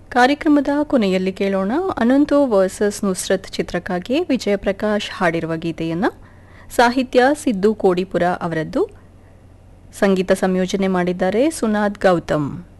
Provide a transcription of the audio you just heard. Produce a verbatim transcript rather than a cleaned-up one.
ಕಾರ್ಯಕ್ರಮದ ಕೊನೆಯಲ್ಲಿ ಕೇಳೋಣ ಅನಂತು ವರ್ಸಸ್ ನುಸ್ರತ್ ಚಿತ್ರಕ್ಕಾಗಿ ವಿಜಯ ಪ್ರಕಾಶ್ ಹಾಡಿರುವ ಗೀತೆಯನ್ನು. ಸಾಹಿತ್ಯ ಸಿದ್ದು ಕೋಡಿಪುರ ಅವರದ್ದು, ಸಂಗೀತ ಸಂಯೋಜನೆ ಮಾಡಿದ್ದಾರೆ ಸುನಾದ್ ಗೌತಮ್.